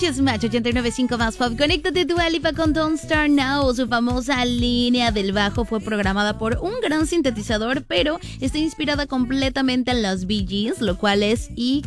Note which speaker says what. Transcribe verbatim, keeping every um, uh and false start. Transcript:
Speaker 1: escuchas Match ochenta y nueve punto cinco más Pop. Conéctate Dua Lipa con Don't Start Now. Su famosa línea del bajo fue programada por un gran sintetizador, pero está inspirada completamente en los Bee Gees, lo cual es icónico.